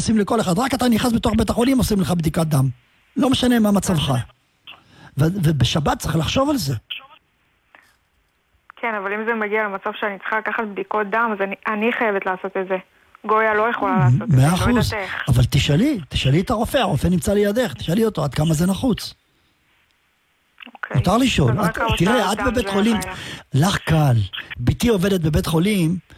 עושים לכל אחד, רק אתה נכנס בתוך בית החולים, עושים לך בדיקת דם. לא משנה מה מצבך. ובשבת צריך לחשוב על זה. כן, אבל אם זה מגיע למצב שאני צריכה לקחת בדיקות דם, אז אני חייבת לעשות את זה. גויה לא יכולה לעשות את זה. 100%. אבל תשאלי את הרופא, הרופא נמצא לידך, תשאלי אותו עד כמה זה נחוץ. מותר לשאול. תראה, את בבית חולים, לך קל. ביתי עובדת בבית חולים,